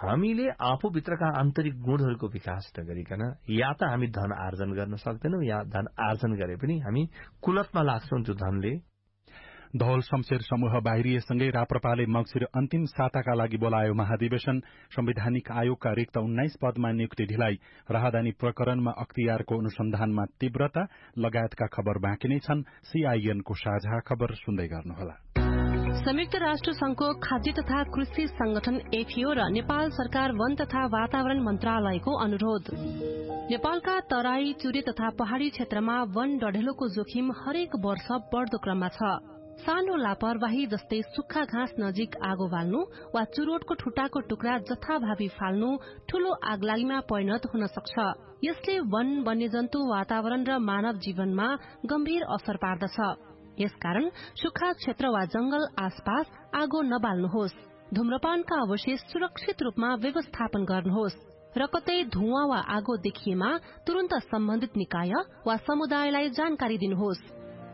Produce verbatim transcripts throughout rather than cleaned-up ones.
हामीले आफूभित्रका आन्तरिक गुणहरूको विकास नगरिकन या त हामी धन आर्जन गर्न सक्दैनौं या धन आर्जन गरे पनि हामी कुलतमा लाग्छौं त्यो धनले। धौल शमशेर समूह बाहिरिएसँगै राप्रपाले मंगिर अन्तिम साताका लागि बोलायो महाधिवेशन। संवैधानिक आयोगका रिक्त उन्नाइस पदमा नियुक्ति ढिलाइ, राहदानी प्रकरणमा अख्तियारको अनुसन्धानमा तीव्रता लगायतका खबर बाँकी नै छन्। सीआईएनको साझा खबर सुन्दै गर्नुहोला। संयुक्त राष्ट्र संघको खाद्य तथा कृषि संगठन एफएओ र नेपाल सरकार वन तथा वातावरण मन्त्रालयको अनुरोध। नेपालका तराई, चुरे तथा पहाड़ी क्षेत्रमा वन डढेलोको जोखिम हरेक वर्ष बढ़दो क्रममा छ। सानो लापरवाही जस्तै सुक्खा घाँस नजिक आगो बाल्नु वा चुरोटको ठुटाको टुक्रा जथाभावी फाल्नु ठूलो आगलागीमा परिणत हुन सक्छ। यसले वन, वन्यजन्तु, वातावरण र मानव जीवनमा गम्भीर असर पार्दछ। यसकारण सुक्खा क्षेत्र वा जंगल आसपास आगो नबाल्नुहोस्। धूम्रपानका अवशेष सुरक्षित रूपमा व्यवस्थापन गर्नुहोस् र कतै धुवाँ वा आगो देखिएमा तुरन्त सम्बन्धित निकाय वा समुदायलाई जानकारी दिनुहोस्।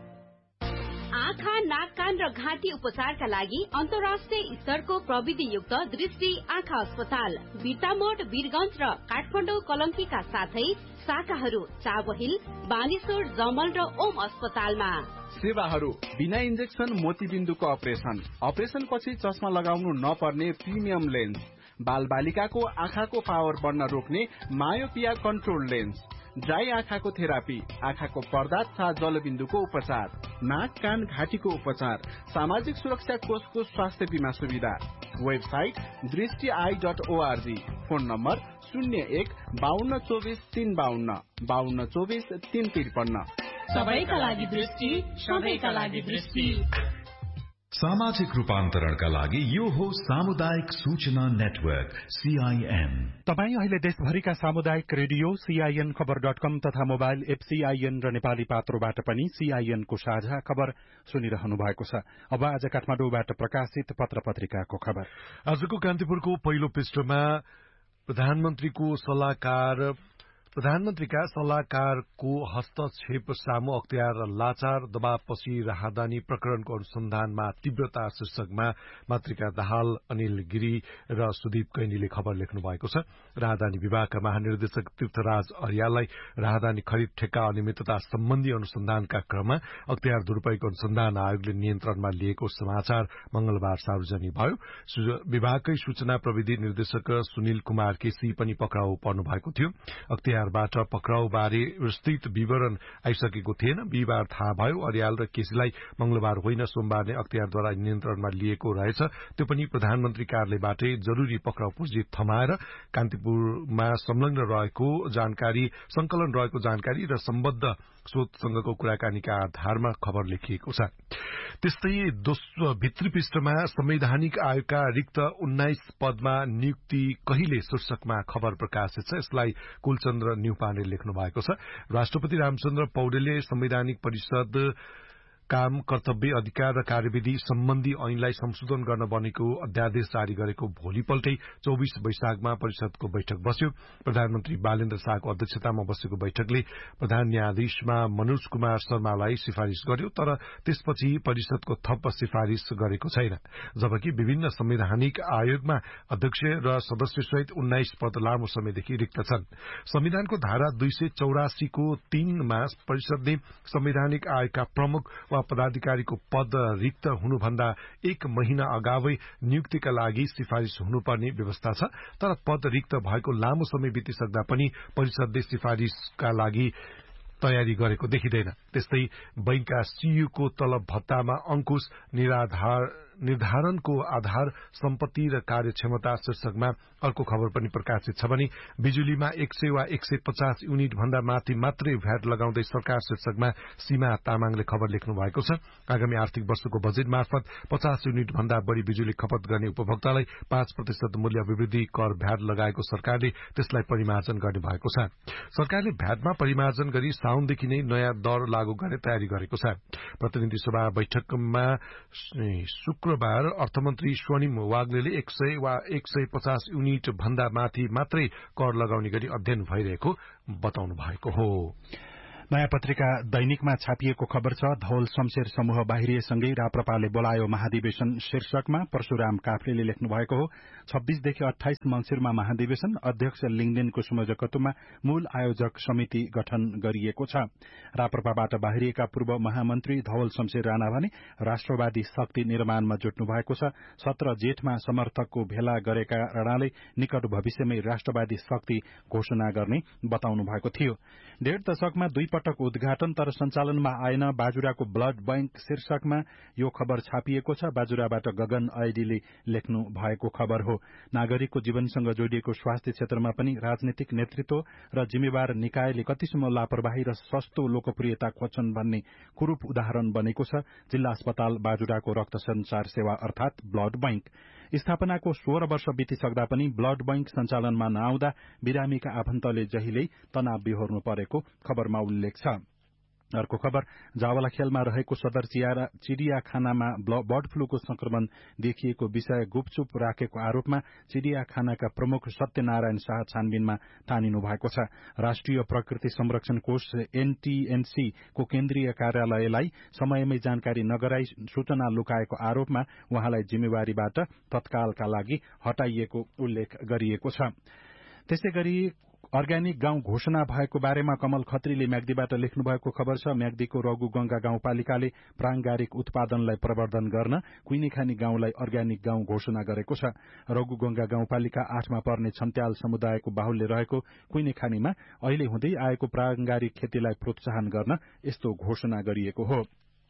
आँखा, नाक, कान र घाँटी उपचारका लागि अन्तर्राष्ट्रिय स्तरको प्रविधियुक्त दृष्टि आँखा अस्पताल बिर्तामोड, वीरगंज र काठमाडौँ कलंकीका साथै शाखाहरू चाबहिल, बानेश्वर, जमल र ओम अस्पतालमा। सेवाहरू बिना इन्जेक्सन मोतीबिन्दुको अपरेसन, अपरेसन पछि चस्मा लगाउनु नपर्ने प्रिमियम लेन्स, बाल बालिकाको आँखाको पावर बढ्न रोक्ने मायोपिया कन्ट्रोल लेन्स, ड्राई आँखाको थेरापी, आँखाको पर्दा तथा जलबिन्दुको उपचार, नाक, कान, घाँटीको उपचार, सामाजिक सुरक्षा कोषको स्वास्थ्य बीमा सुविधा। वेबसाइट दृष्टि I dot ORG. Phone number शून्य एक बाहन्न चौबिस तीन बाहन्न बाहन्न चौबिस तीन त्रिपन्न। सबैका लागि दृष्टि, सबैका लागि दृष्टि। सामाजिक रूपान्तरणका लागि यो हो सामुदायिक सूचना नेटवर्क सीआईएन। तपाई अहिले देशभरिका सामुदायिक रेडियो सीआईएन खबर डट कम तथा मोबाइल एप सीआईएन र नेपाली पात्रोबाट पनि सीआईएनको साझा खबर सुनिरहनु भएको छ। अब आज काठमाडौँबाट प्रकाशित पत्र पत्रिकाको खबर। आजको कान्तिपुरको पहिलो पृष्ठमा प्रधानमन्त्रीको सल्लाहकार प्रधानमन्त्रीका सल्लाहकारको हस्तक्षेप सामु अख्तियार लाचार दबावपछि राहदानी प्रकरणको अनुसन्धानमा तीव्रता शीर्षकमा मातृका दाहाल, अनिल गिरी र सुदीप कैनीले खबर लेख्नु भएको छ। राहदानी विभागका महानिर्देशक तीर्थराज अर्याललाई राहदानी खरिद ठेक्का अनियमितता सम्बन्धी अनुसन्धानका क्रममा अख्तियार दुरूपयोग अनुसन्धान आयोगले नियन्त्रणमा लिएको समाचार मंगलबार सार्वजनिक भयो। विभागकै सूचना प्रविधि निर्देशक सुनिल कुमार केसी पनि पक्राउ पर्नु भएको थियो। अख्तियार बाट पक्राउ बारे विस्तृत विवरण आइसकेको थिएन। बिहिबार थाहा भयो अर्याल र केसीलाई मंगलबार होइन सोमबार नै अख्तियारद्वारा नियन्त्रणमा लिएको रहेछ। त्यो पनि प्रधानमन्त्री कार्यालयबाटै जरूरी पक्राउ पुँजी थमाएर कान्तिपुरमा संलग्न रहेको जानकारी संकलन रहेको जानकारी र सम्बद्ध स्रोतसँगको कुराकानीका आधारमा खबर लेखिएको छ। त्यस्तै दोस्रो भित्री पृष्ठमा संवैधानिक आयोगका रिक्त उन्नाइस पदमा नियुक्ति कहिले शीर्षकमा खबर प्रकाशित छ। यसलाई कुलचन्द्र न्युपाने लेख्नु भएको छ। राष्ट्रपति रामचन्द्र पौडेलले संवैधानिक परिषद काम, कर्तव्य, अधिकार र कार्यविधि सम्बन्धी ऐनलाई संशोधन गर्न बनेको अध्यादेश जारी गरेको भोलिपल्टै चौबीस वैशाखमा परिषदको बैठक बस्यो। प्रधानमन्त्री बालेन्द्र शाहको अध्यक्षतामा बसेको बैठकले प्रधान न्यायाधीशमा मनोज कुमार शर्मालाई सिफारिश गर्यो, तर त्यसपछि परिषदको थप सिफारिश गरेको छैन। जबकि विभिन्न संवैधानिक आयोगमा अध्यक्ष र सदस्यसहित उन्नाइस पद लामो समयदेखि रिक्त छन्। संविधानको धारा दुई सय चौरासीको तीनमा परिषदले संवैधानिक आयोगका प्रमुख वा पदाधिकारीको पद रिक्त हुनुभन्दा एक महिना अगावै नियुक्तिका लागि सिफारिश हुनुपर्ने व्यवस्था छ। तर पद रिक्त भएको लामो समय बितिसक्दा पनि परिषदले सिफारिशका लागि तयारी गरेको देखिँदैन। त्यस्तै बैंकका सीईओको तलब भत्तामा अंकुश निराधार निर्धारणको आधार सम्पत्ति र कार्यक्षमता शीर्षकमा अर्को खबर पनि प्रकाशित छ भने बिजुलीमा एक सय वा एक सय पचास युनिट भन्दा माथि मात्रै भ्याट लगाउँदै सरकार शीर्षकमा सीमा तामाङले खबर लेख्नु भएको छ। आगामी आर्थिक वर्षको बजेट मार्फत पचास युनिट भन्दा बढ़ी बिजुली खपत गर्ने उपभोक्तालाई पाँच प्रतिशत मूल्य अभिवृद्धि कर भ्याट लगाएको सरकारले त्यसलाई परिमार्जन गर्ने भएको छ। सरकारले भ्याटमा परिमार्जन गरी साउनदेखि नै नयाँ दर लागू गर्ने तयारी गरेको छ। प्रतिनिधि सभा बैठकमा शुक्रबार अर्थमन्त्री स्वर्णिम वाग्लेले एक सय वा एक सय पचास युनिट भन्दा माथि मात्रै कर लगाउने गरी अध्ययन भइरहेको बताउनु भएको हो। नयाँ पत्रिका दैनिकमा छापिएको खबर छ धौल शमशेर समूह बाहिरिएसँगै राप्रपाले बोलायो महाधिवेशन शीर्षकमा परशुराम काफ्लेले लेख्नु भएको हो। छब्बीसदेखि अठाइस मंसिरमा महाधिवेशन अध्यक्ष लिङदेनको संयोजकत्वमा मूल आयोजक समिति गठन गरिएको छ। राप्रपाबाट बाहिरिएका पूर्व महामन्त्री धौल शमशेर राणा भने राष्ट्रवादी शक्ति निर्माणमा जुट्नु भएको छ। सत्र जेठमा समर्थकको भेला गरेका राणाले निकट भविष्यमै राष्ट्रवादी शक्ति घोषणा गर्ने बताउनु भएको थियो। डेढ़ दशकमा दुई पटक उद्घाटन तर सञ्चालनमा आएन बाजुराको ब्लड बैंक शीर्षकमा यो खबर छापिएको छ। बाजुराबाट गगन ऐडीले लेख्नु भएको खबर हो। नागरिकको जीवनसँग जोडिएको स्वास्थ्य क्षेत्रमा पनि राजनीतिक नेतृत्व र जिम्मेवार निकायले कतिसम्म लापरवाही र सस्तो लोकप्रियता खोज्छन् भन्ने कुरूप उदाहरण बनेको छ जिल्ला अस्पताल बाजुराको रक्त संचार सेवा अर्थात ब्लड बैंक। स्थापनाको सोह्र वर्ष बितिसक्दा पनि ब्लड बैंक सञ्चालनमा नआउँदा बिरामीका आफन्तले जहिल्यै तनाव बिहोर्नु परेको खबरमा उल्लेख छ। अर्को खबर जावलाखेलमा रहेको सदर चिडियाखानामा बर्ड फ्लूको संक्रमण देखिएको विषय गुपचुप राखेको आरोपमा चिडियाखानाका प्रमुख सत्यनारायण शाह छानबिनमा तानिनु भएको छ। राष्ट्रिय प्रकृति संरक्षण कोष एनटीएनसी को केन्द्रीय कार्यालयलाई समयमै जानकारी नगराई सूचना लुकाएको आरोपमा उहाँलाई जिम्मेवारीबाट तत्कालका लागि हटाइएको उल्लेख गरिएको छ। त्यसैगरी अर्ग्यानिक गाउँ घोषणा भएको बारेमा कमल खत्रीले म्याग्दीबाट लेख्नु भएको खबर छ। म्याग्दीको रघुगंगा गाउँपालिकाले प्रांगारिक उत्पादनलाई प्रवर्धन गर्न कुइनेखानी गाउँलाई अर्ग्यानिक गाउँ घोषणा गरेको छ। रघुगंगा गाउँपालिका आठमा पर्ने छन्त्याल समुदायको बाहुल्य रहेको कुइनेखानीमा अहिले हुँदै आएको प्रांगारिक खेतीलाई प्रोत्साहन गर्न यस्तो घोषणा गरिएको हो।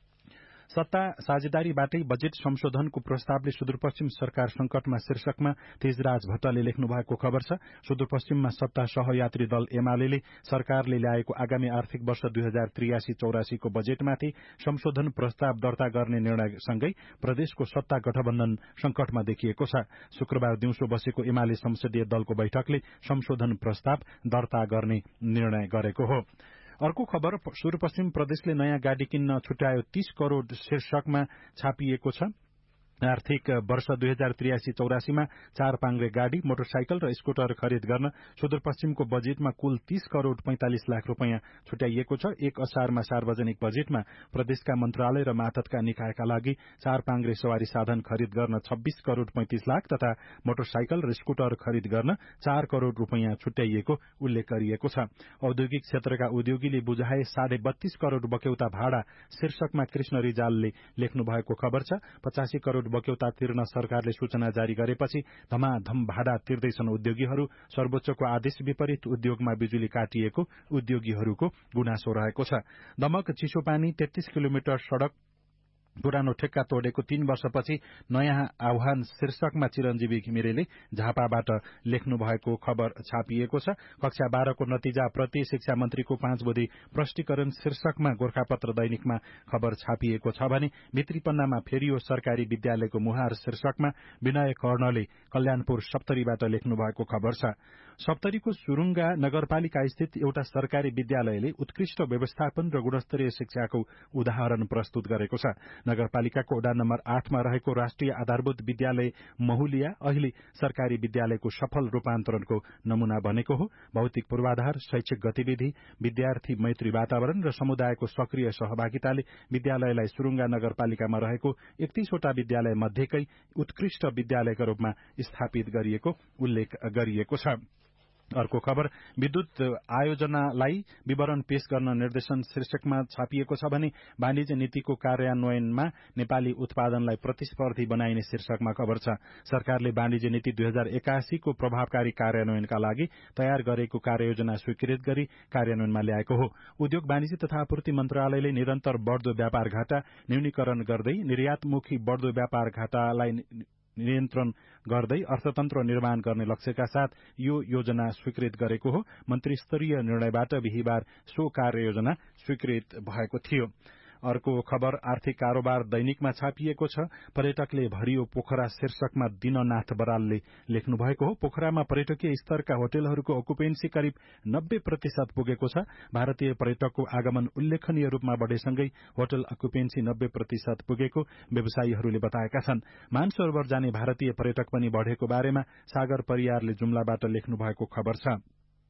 सत्ता साझेदारीबाटै बजेट संशोधनको प्रस्तावले सुदूरपश्चिम सरकार संकटमा शीर्षकमा तेजराज भट्टले लेख्नु भएको खबर छ। सुदूरपश्चिममा सत्ता सहयात्री दल एमाले सरकारले ल्याएको आगामी आर्थिक वर्ष दुई हजार त्रियासी चौरासीको बजेटमाथि संशोधन प्रस्ताव दर्ता गर्ने निर्णयसँगै प्रदेशको सत्ता गठबन्धन संकटमा देखिएको छ। शुक्रबार दिउँसो बसेको एमाले संसदीय दलको बैठकले संशोधन प्रस्ताव दर्ता गर्ने निर्णय गरेको हो। अर्को खबर सुदूरपश्चिम प्रदेशले नयाँ गाडी किन्न छुट्यायो तीस करोड़ शीर्षकमा छापिएको छ। आर्थिक वर्ष दुई हजार त्रियासी चौरासीमा चार पाङ्ग्रे गाड़ी मोटरसाइकल र स्कुटर खरिद गर्न सुदूरपश्चिमको बजेटमा कुल तीस करोड़ पैंतालिस लाख रूपियाँ छुट्याइएको छ। एक असारमा सार्वजनिक बजेटमा प्रदेशका मन्त्रालय र मातहतका निकायका लागि चार पाङ्ग्रे सवारी साधन खरिद गर्न छब्बीस करोड़ पैंतिस लाख तथा मोटरसाइकल र स्कुटर खरिद गर्न चार करोड़ रूपियाँ छुट्याइएको उल्लेख गरिएको छ। औद्योगिक क्षेत्रका उद्योगीले बुझाए साढे बत्तीस करोड़ बक्यौता भाडा शीर्षकमा कृष्ण रिजालले लेख्नु भएको खबर छ। पचासी करोड़ बक्यौता तिर्न सरकारले सूचना जारी गरेपछि धमाधम भाडा तिर्दैछन् उद्योगीहरू। सर्वोच्चको आदेश विपरीत उद्योगमा बिजुली काटिएको उद्योगीहरूको गुनासो रहेको छ। दमक चिसोपानी तेत्तीस किलोमिटर सड़क पुरानो ठेक्का तोडेको तीन वर्षपछि नयाँ आह्वान शीर्षकमा चिरञ्जीवी घिमिरेले झापाबाट लेख्नु भएको खबर छापिएको छ। कक्षा बाह्रको नतिजा प्रति शिक्षा मन्त्रीको पाँच बुधे प्रष्टीकरण शीर्षकमा गोर्खापत्र दैनिकमा खबर छापिएको छ भने भित्री पन्नामा फेरियो सरकारी विद्यालयको मुहार शीर्षकमा विनय कर्णले कल्याणपुर सप्तरीबाट लेख्नु भएको खबर छ। सप्तरीको सुरुङ्गा नगरपालिका स्थित एउटा सरकारी विद्यालयले उत्कृष्ट व्यवस्थापन र गुणस्तरीय शिक्षाको उदाहरण प्रस्तुत गरेको छ। नगरपालिकाको वडा नम्बर आठमा रहेको राष्ट्रिय आधारभूत विद्यालय महुलिया अहिले सरकारी विद्यालयको सफल रूपान्तरणको नमूना बनेको हो। भौतिक पूर्वाधार, शैक्षिक गतिविधि, विद्यार्थी मैत्री वातावरण र समुदायको सक्रिय सहभागिताले विद्यालयलाई सुरुङ्गा नगरपालिकामा रहेको एकतीसवटा विद्यालय मध्येकै उत्कृष्ट विद्यालयका रूपमा स्थापित गरिएको उल्लेख गरिएको छ। अर्को खबर विद्युत आयोजनालाई विवरण पेश गर्न निर्देशन शीर्षकमा छापिएको छ भने वाणिज्य नीतिको कार्यान्वयनमा नेपाली उत्पादनलाई प्रतिस्पर्धी बनाइने शीर्षकमा खबर छ। सरकारले वाणिज्य नीति दुई हजार एकासीको प्रभावकारी कार्यान्वयनका लागि तयार गरेको कार्ययोजना स्वीकृत गरी कार्यान्वयनमा ल्याएको हो। उद्योग वाणिज्य तथा आपूर्ति मन्त्रालयले निरन्तर बढ्दो व्यापार घाटा न्यूनीकरण गर्दै निर्यातमुखी बढ्दो व्यापार घाटालाई नियन्त्रण गर्दै अर्थतन्त्र निर्माण गर्ने लक्ष्यका साथ यो योजना स्वीकृत गरेको हो। मन्त्री स्तरीय निर्णयबाट बिहिबार सो कार्ययोजना स्वीकृत भएको थियो। अर्को खबर आर्थिक कारोबार दैनिकमा छापिएको छ। पर्यटकले भरियो पोखरा शीर्षकमा दीननाथ बरालले लेख्नु भएको हो। पोखरामा पर्यटकीय स्तरका होटलहरूको अकुपेन्सी करिब नब्बे प्रतिशत पुगेको छ। भारतीय पर्यटकको आगमन उल्लेखनीय रूपमा बढेसँगै होटल अकुपेन्सी नब्बे प्रतिशत पुगेको व्यवसायीहरूले बताएका छन्। मानसरोवर जाने भारतीय पर्यटक पनि बढ़ेको बारेमा सागर परियारले जुम्लाबाट लेख्नु भएको खबर छ।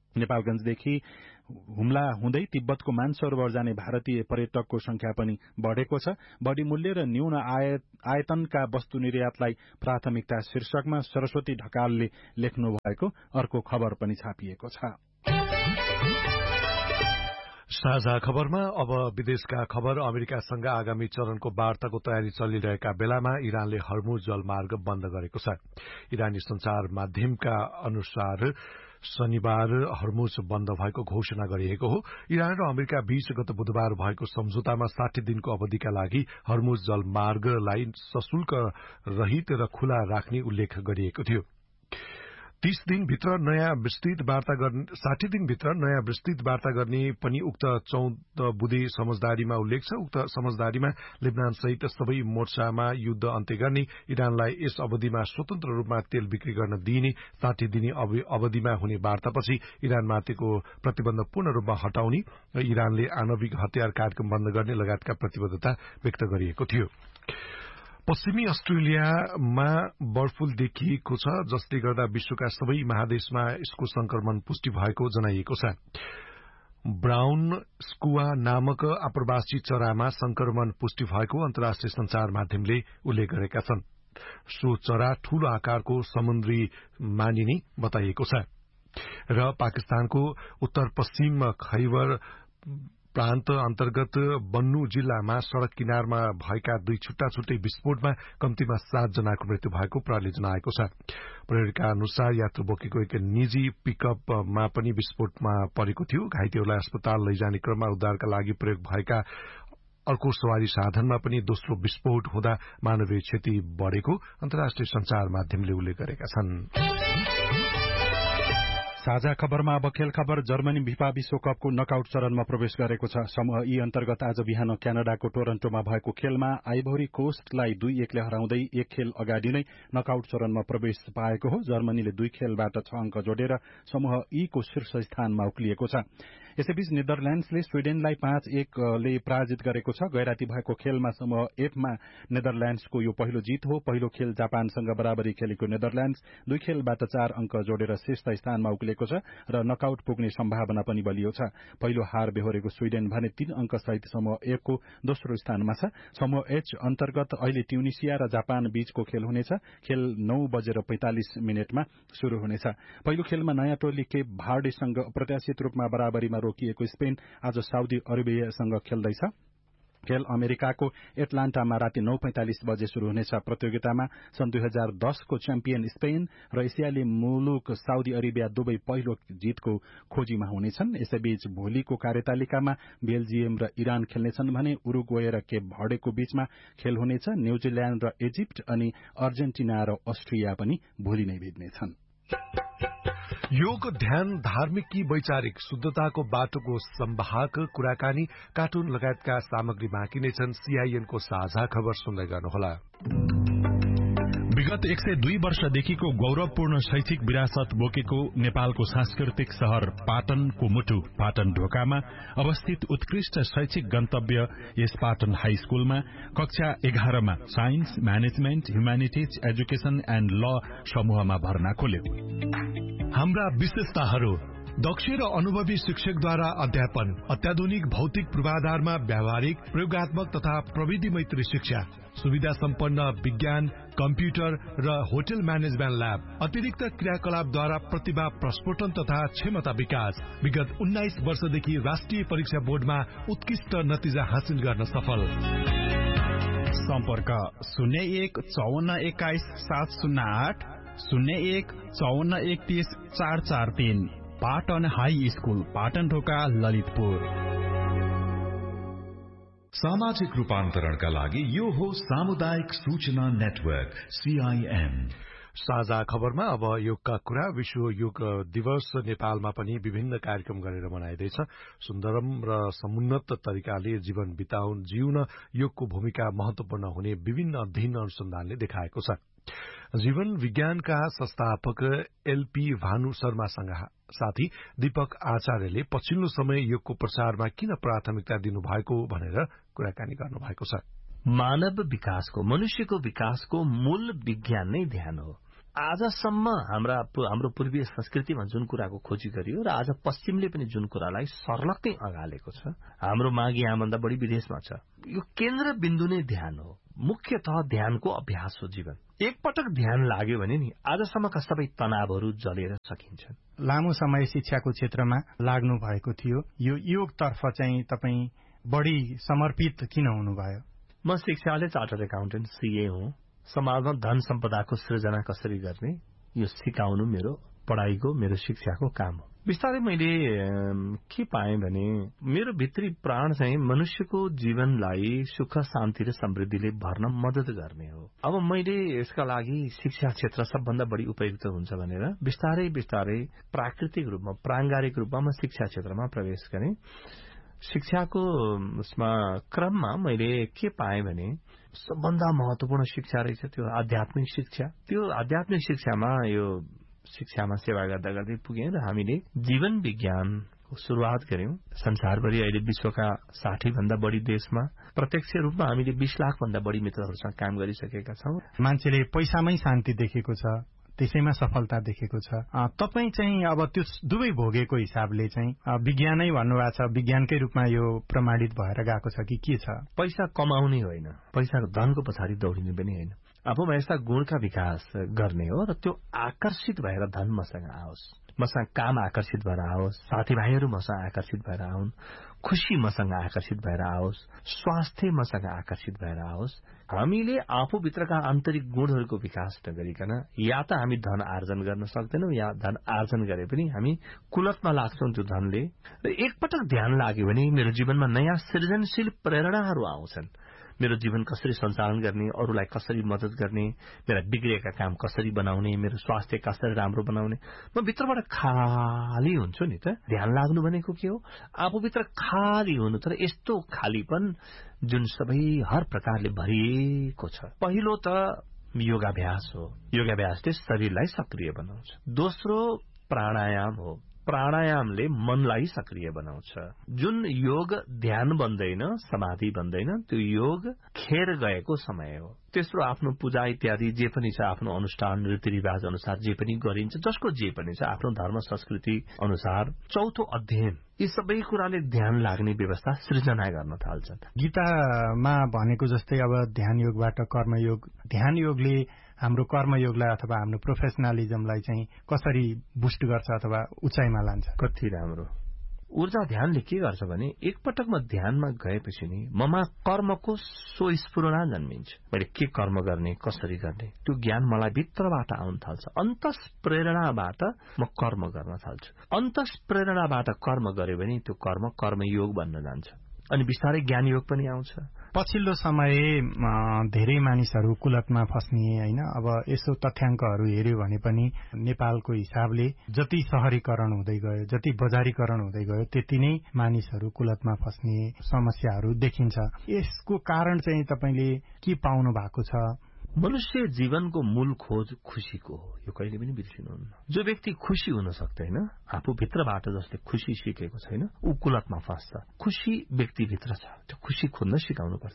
नेपालगंजदेखि हुम्ला हुँदै तिब्बतको मानसरोवर जाने भारतीय पर्यटकको संख्या पनि बढ़ेको छ। बढ़ी मूल्य र न्यून आयतनका वस्तु निर्यातलाई प्राथमिकता शीर्षकमा सरस्वती ढकालले लेख्नु भएको अर्को खबर पनि छापिएको छ। साझा खबरमा अब विदेशका खबर। अमेरिकासँग आगामी चरणको वार्ताको तयारी चलिरहेका बेलामा इरानले हर्मुज जलमार्ग बन्द गरेको छ। इरानी संचार माध्यमका अनुसार शनिबार हर्मुज बन्द भएको घोषणा गरिएको हो। इरान र अमेरिका बीच गत बुधबार भएको सम्झौतामा साठी दिनको अवधिका लागि हर्मुज जलमार्गलाई सशुल्क रहित र खुला राख्ने उल्लेख गरिएको थियो। तीस दिनभित्र नयाँ विस्तृत वार्ता गर्ने साठी दिनभित्र नयाँ विस्तृत वार्ता गर्ने पनि उक्त चौध बुँदे समझदारीमा उल्लेख छ। उक्त समझदारीमा लेबनान सहित सबै मोर्चामा युद्ध अन्त्य गर्ने, इरानलाई यस अवधिमा स्वतन्त्र रूपमा तेल बिक्री गर्न दिइने, साठी दिने अवधिमा हुने वार्तापछि इरानमाथिको प्रतिबन्ध पूर्ण रूपमा हटाउने र इरानले आणविक हतियार कार्यक्रम बन्द गर्ने लगायतका प्रतिबद्धता व्यक्त गरिएको थियो। पश्चिमी अस्ट्रेलियामा बर्ड फ्लू देखिएको छ, जसले गर्दा विश्वका सबै महादेशमा यसको संक्रमण पुष्टि भएको जनाइएको छ। ब्राउन स्कुवा नामक आप्रवासी चरामा संक्रमण पुष्टि भएको अन्तर्राष्ट्रिय संचार माध्यमले उल्लेख गरेका छन्। सो चरा ठूलो आकारको समुद्री मानिने बताइएको छ र पाकिस्तानको उत्तर पश्चिम खैबर प्रान्त अन्तर्गत बन्नु जिल्लामा सड़क किनारमा भएका दुई छुट्टा छुट्टै विस्फोटमा कम्तीमा सात जनाको मृत्यु भएको प्रहरीले जनाएको छ। प्रहरीका अनुसार यात्रु बोकेको एक निजी पिकअपमा पनि विस्फोटमा परेको थियो। घाइतेहरूलाई अस्पताल लैजाने क्रममा उद्धारका लागि प्रयोग भएका अर्को सवारी साधनमा पनि दोस्रो विस्फोट हुँदा मानवीय क्षति बढ़ेको अन्तर्राष्ट्रिय संचार माध्यमले उल्लेख गरेका छन्। साझा खबरमा अब खेल खबर। जर्मनी फिफा विश्वकपको नकआउट चरणमा प्रवेश गरेको छ। समूह ई अन्तर्गत आज बिहान क्यानाडाको टोरन्टोमा भएको खेलमा आइभोरी कोस्टलाई दुई एकले हराउँदै एक खेल अगाडि नै नकआउट चरणमा प्रवेश पाएको हो। जर्मनीले दुई खेलबाट छ अंक जोडेर समूह ई को शीर्ष स्थानमा उक्लिएको छ। यसैबीच नेदरल्याण्ड्सले स्वीडेनलाई पाँच एकले पराजित गरेको छ। गैराती भएको खेलमा समूह एफमा नेदरल्याण्ड्सको यो पहिलो जीत हो। पहिलो खेल जापानसँग बराबरी खेलेको नेदरल्याण्ड्स दुई खेलबाट चार अंक जोडेर शीर्ष स्थानमा उक्लिएको छ र नकआउट पुग्ने सम्भावना पनि बलियो छ। पहिलो हार बेहोरेको स्वीडेन भने तीन अंक सहित समूह एफको दोस्रो स्थानमा छ। समूह एच अन्तर्गत अहिले ट्युनिसिया र जापान बीचको खेल हुनेछ। खेल नौ बजेर पैंतालिस मिनटमा शुरू हुनेछ। पहिलो खेलमा नयाँ टोली केप भार्डेसँग अप्रत्याशित रूपमा बराबरीमा रोकिएको स्पेन आज साउदी अरेबियासँग खेल्दैछ। खेल अमेरिकाको एटलान्टामा राति नौ पैंतालिस बजे शुरू हुनेछ। प्रतियोगितामा सन् दुई हजार दसको च्याम्पियन स्पेन र एसियाली मुलुक साउदी अरेबिया दुवै पहिलो जीतको खोजीमा हुनेछन्। यसैबीच भोलिको कार्यतालिकामा बेल्जियम र इरान खेल्नेछन् भने उरुग्वे र केप भर्डेको बीचमा खेल हुनेछ। न्यूजील्याण्ड र इजिप्ट अनि अर्जेन्टिना र अस्ट्रिया पनि भोलि नै भिड्नेछन्। योग, ध्यान, धार्मिक कि वैचारिक शुद्धताको बाटोको सम्वाहक कुराकानी, कार्टुन लगायतका सामग्री बाँकी नै छन्। सीआईएनको साझा खबर सुन्दै गर्नुहोला। विगत एक सय दुई वर्षदेखिको गौरवपूर्ण शैक्षिक विरासत बोकेको नेपालको सांस्कृतिक शहर पाटनको मुटु पाटन ढोकामा अवस्थित उत्कृष्ट शैक्षिक गन्तव्य यस पाटन हाई स्कूलमा कक्षा एघारमा science, management, humanities, education and ल समूहमा भर्ना खोल्यो। हाम्रा विशेषताहरू: दक्ष र अनुभवी शिक्षकद्वारा अध्यापन, अत्याधुनिक भौतिक पूर्वाधारमा व्यावहारिक, प्रयोगात्मक तथा प्रविधि मैत्री शिक्षा, सुविधा सम्पन्न विज्ञान, कम्प्युटर र होटल म्यानेजमेन्ट ल्याब, अतिरिक्त क्रियाकलापद्वारा प्रतिभा प्रस्फोटन तथा क्षमता विकास। विगत उन्नाइस वर्षदेखि राष्ट्रिय परीक्षा बोर्डमा उत्कृष्ट नतिजा हासिल गर्न सफल। सम्पर्क शून्य एक चौवन्न एक्काइस सात शून्य आठ, शून्य एक चौवन्न एकतीस चार चार तीन। पाटन हाई स्कूल, पाटन ढोका, ललितपुर। सामाजिक रूपान्तरणका लागि यो हो सामुदायिक सूचना नेटवर्क सीआईएम। साझा खबरमा अब योगका कुरा। विश्व योग दिवस नेपालमा पनि विभिन्न कार्यक्रम गरेर मनाइँदैछ। सुन्दरम र समुन्नत तरिकाले जीवन बिताउन जिउन योगको भूमिका महत्वपूर्ण हुने विभिन्न अध्ययन अनुसन्धानले देखाएको छ। जीवन विज्ञानका संस्थापक एलपी भानु शर्मासँग साथी दीपक आचार्यले पछिल्लो समय योगको प्रचारमा किन प्राथमिकता दिनुभएको भनेर कुराकानी गर्नुभएको छ। मानव विकासको, मनुष्यको विकासको मूल विज्ञान नै ध्यान हो। आजसम्म हाम्रा हाम्रो पूर्वीय संस्कृतिमा जुन कुराको खोजी गरियो र आज पश्चिमले पनि जुन कुरालाई सर्लक्कै अगालेको छ, हाम्रो माघी यहाँभन्दा बढी विदेशमा छ। यो केन्द्र बिन्दु नै ध्यान हो, मुख्यतः ध्यानको अभ्यास हो जीवन। एकपटक ध्यान लाग्यो भने नि आजसम्मका सबै तनावहरू जलेर सकिन्छन्। लामो समय शिक्षाको क्षेत्रमा लाग्नु भएको थियो, यो योगतर्फ चाहिँ तपाईँ बढी समर्पित किन हुनुभयो? म शिक्षाले चार्टर्ड एकाउन्टेन्ट सीए हुँ। समाजमा धन सम्पदाको सृजना कसरी गर्ने यो सिकाउनु मेरो पढाइको, मेरो शिक्षाको काम हो। बिस्तारै मैले के पाएँ भने मेरो भित्री प्राण चाहिँ मनुष्यको जीवनलाई सुख शान्ति र समृद्धिले भर्न मद्दत गर्ने हो। अब मैले यसका लागि शिक्षा क्षेत्र सबभन्दा बढी उपयुक्त हुन्छ भनेर बिस्तारै बिस्तारै प्राकृतिक रूपमा, प्राङ्गारिक रूपमा म शिक्षा क्षेत्रमा प्रवेश गरेँ। शिक्षाको उसमा क्रममा मैले के पाएँ भने सबभन्दा महत्वपूर्ण शिक्षा रहेछ त्यो आध्यात्मिक शिक्षा। त्यो आध्यात्मिक शिक्षामा यो शिक्षामा सेवा गर्दा गर्दै पुगेँ र हामीले जीवन विज्ञानको शुरूआत गर्यौं। संसारभरि अहिले विश्वका साठी भन्दा बढी देशमा प्रत्यक्ष रूपमा हामीले बीस लाख भन्दा बढी मित्रहरूसँग काम गरिसकेका छौं। मान्छेले पैसामै शान्ति देखेको छ, त्यसैमा सफलता देखेको छ। तपाईँ चाहिँ अब त्यो दुवै भोगेको हिसाबले चाहिँ विज्ञानै भन्नुभएको छ, विज्ञानकै रूपमा यो प्रमाणित भएर गएको छ कि के छ? पैसा कमाउने होइन, पैसाको धनको पछाडि दौडिने पनि होइन। आफूमा यस्ता गुणका विकास गर्ने हो र त्यो आकर्षित भएर धन मसँग आओस्, मसँग काम आकर्षित भएर आओस्, साथीभाइहरू मसँग आकर्षित भएर आउन्, खुशी मसँग आकर्षित भएर आओस्, स्वास्थ्य मसँग आकर्षित भएर आओस्। हामीले आफूभित्रका आन्तरिक गुणहरूको विकास नगरिकन या त हामी धन आर्जन गर्न सक्दैनौं, या धन आर्जन गरे पनि हामी कुलतमा लाग्छौं त्यो धनले। र एकपटक ध्यान लाग्यो भने मेरो जीवनमा नयाँ सृजनशील प्रेरणाहरू आउँछन्। मेरो जीवन कसरी सञ्चालन गर्ने, अरूलाई कसरी मद्दत गर्ने, मेरा बिग्रेका काम कसरी बनाउने, मेरो स्वास्थ्य कसरी राम्रो बनाउने। म भित्रबाट खाली हुन्छु नि त। ध्यान लाग्नु भनेको के हो? आफूभित्र खाली हुनु, तर यस्तो खालीपन जुन सबै हर प्रकारले भरिएको छ। पहिलो त योगाभ्यास हो। योगाभ्यासले शरीरलाई सक्रिय बनाउँछ। दोस्रो प्राणायाम हो। प्राणायामले मनलाई सक्रिय बनाउँछ। जुन योग ध्यान बन्दैन, समाधि बन्दैन, त्यो योग खेर गएको समय हो। तेस्रो आफ्नो पूजा इत्यादि जे पनि छ, आफ्नो अनुष्ठान रीतिरिवाज अनुसार जे पनि गरिन्छ, जसको जे पनि छ आफ्नो धर्म संस्कृति अनुसार। चौथो अध्ययन। यी सबै कुराले ध्यान लाग्ने व्यवस्था सृजना गर्न थाल्छन्। गीतामा भनेको जस्तै अब ध्यान योगबाट कर्मयोग, ध्यान योगले हाम्रो कर्मयोगलाई अथवा हाम्रो प्रोफेसनलिजमलाई चाहिँ कसरी बुस्ट गर्छ अथवा उचाइमा लान्छ? कति राम्रो। ऊर्जा ध्यानले के गर्छ भने एकपटक म ध्यानमा गएपछि नि ममा कर्मको स्वस्फुरणा जन्मिन्छ। मैले के कर्म गर्ने, कसरी गर्ने, त्यो ज्ञान मलाई भित्रबाट आउन थाल्छ। अन्तस प्रेरणाबाट म कर्म गर्न थाल्छु। अन्तस प्रेरणाबाट कर्म गरे भने त्यो कर्म कर्मयोग बन्न जान्छ अनि बिस्तारै ज्ञान योग पनि आउँछ। पछिल्लो समय धेरै मानिसहरू कुलतमा फस्ने हैन। अब यसो तथ्याङ्कहरू हेर्यो भने पनि नेपालको हिसाबले जति शहरीकरण हुँदै गयो, जति बजारीकरण हुँदै गयो, त्यति नै मानिसहरू कुलतमा फस्ने समस्याहरू देखिन्छ। यसको कारण चाहिँ तपाईले के पाउनु भएको छ? मनुष्य जीवनको मूल खोज खुशीको हो, यो कहिले पनि बिर्सिनुहुन्न। जो व्यक्ति खुशी हुन सक्दैन, आफू भित्रबाट जसले खुशी सिकेको छैन, ऊ कुलतमा फस्छ। खुशी व्यक्तिभित्र छ, त्यो खुशी खोज्न सिकाउनु पर्छ।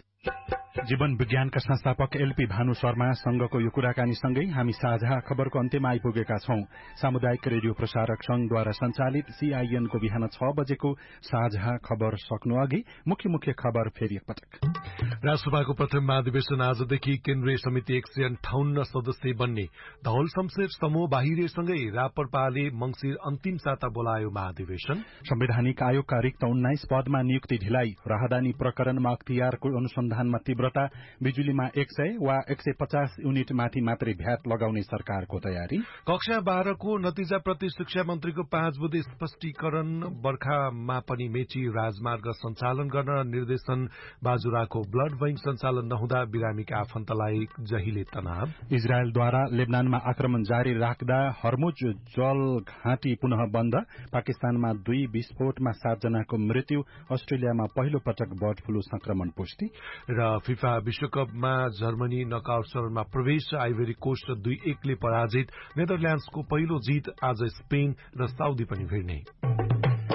जीवन विज्ञानका संस्थापक एलपी भानु शर्मासँगको यो कुराकानीसँगै हामी साझा खबरको अन्त्यमा आइपुगेका छौं। सामुदायिक रेडियो प्रसारक संघद्वारा सञ्चालित सीआईएनको बिहान छ बजेको साझा खबर सक्नु अघि मुख्य मुख्य खबर फेरि एकपटक। राष्ट्रसभाको प्रथम महाधिवेशन आजदेखि केन्द्रीय समिति एक सय अन्ठाउन्न सदस्य बन्ने धवल शमशेर समूह बाहिरसँगै राप्रपाले मंसिर अन्तिम साता बोलायो महाधिवेशन। संवैधानिक आयोगका रिक्त उन्नाइस पदमा नियुक्ति ढिलाइ, राहदानी प्रकरणमा अख्तियारको अनुसन्धानमा तीव्रता, बिजुलीमा एक सय वा एक सय पचास युनिट माथि मात्रै भ्याट लगाउने सरकारको तयारी। कक्षा बाह्रको नतिजाप्रति शिक्षा मन्त्रीको पाँच बुधे स्पष्टीकरण। बर्खामा पनि मेची राजमार्ग सञ्चालन गर्न निर्देशन। बाजुराको ब्लड बैंक सञ्चालन नहुँदा बिरामीका आफन्तलाई जहिले तनाव। इजरायलद्वारा लेबनानमा आक्रमण जारी राख्दा हर्मुज जल घाटी पुनः बन्द। पाकिस्तानमा दुई विस्फोटमा सातजनाको मृत्यु। अस्ट्रेलियामा पहिलो पटक बर्ड फ्लू संक्रमण पुष्टि। र फिफा विश्वकपमा जर्मनी नकआउट चरणमा प्रवेश। आइभरी कोस्ट दुई एकले पराजित। नेदरल्याण्ड्सको पहिलो जीत। आज स्पेन र साउदी पनि भिड्ने।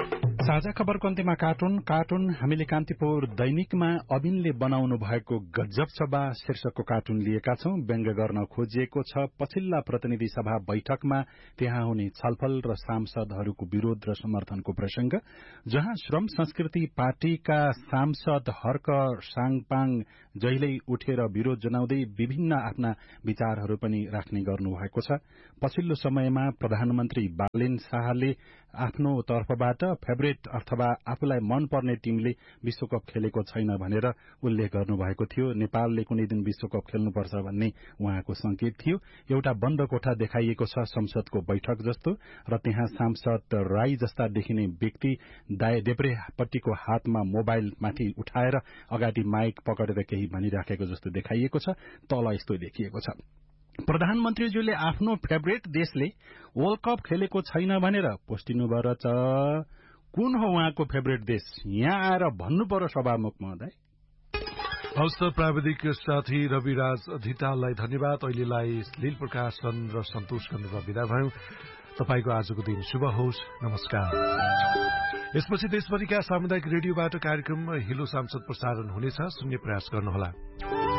साझा खबरको अन्त्यमा कार्टुन कार्टुन हामीले कान्तिपुर दैनिकमा अबिनले बनाउनु भएको गजब सभा शीर्षकको कार्टुन लिएका छौं। व्यङ्ग गर्न खोजिएको छ पछिल्ला प्रतिनिधि सभा बैठकमा त्यहाँ हुने छलफल र सांसदहरूको विरोध र समर्थनको प्रसंग, जहाँ श्रम संस्कृति पार्टीका सांसद हर्क साङपाङ जहिल्यै उठेर विरोध जनाउँदै विभिन्न आफ्ना विचारहरू पनि राख्ने गर्नुभएको छ। पछिल्लो समयमा प्रधानमन्त्री बालेन शाहले आफ्नो तर्फबाट फेभरेट अथवा आफूलाई मनपर्ने टीमले विश्वकप खेलेको छैन भनेर उल्लेख गर्नुभएको थियो। नेपालले कुनै दिन विश्वकप खेल्नुपर्छ भन्ने उहाँको संकेत थियो। एउटा बन्द कोठा देखाइएको छ संसदको बैठक जस्तो, र त्यहाँ सांसद राई जस्ता देखिने व्यक्ति दाय देब्रेपट्टिको हातमा मोबाइल माथि उठाएर अगाडि माइक पकडेर केही भनिराखेको जस्तो देखाइएको छ। तल यस्तो देखिएको छ, प्रधानमन्त्रीज्यूले आफ्नो फेभरेट देशले वर्ल्ड कप खेलेको छैन भनेर पोस्टिनु भयो छ। कुन हो उहाँको फेभरेट देश? यहाँ आएर भन्नु पर्यो सभामुख महोदय। हवस् त, प्राविधिक साथी रविराज धिताललाई धन्यवाद। अहिलेलाई लील प्रकाशन र सन्तोष कन्दर विदा भयौं। तपाईको आजको दिन शुभ होस्। नमस्कार। यसपछि देशभरिका सामुदायिक रेडियोबाट कार्यक्रम हिलो सांसद प्रसारण हुनेछ। सुन्ने प्रयास गर्नुहोला।